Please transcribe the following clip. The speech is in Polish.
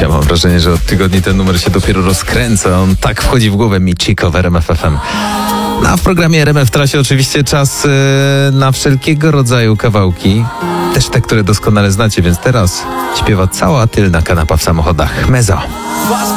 Ja mam wrażenie, że od tygodni ten numer się dopiero rozkręca. On tak wchodzi w głowę mi Chico w RMF FM. A w programie RMF Trasie oczywiście czas na wszelkiego rodzaju kawałki. Też te, które doskonale znacie, więc teraz śpiewa cała tylna kanapa w samochodach. Mezo.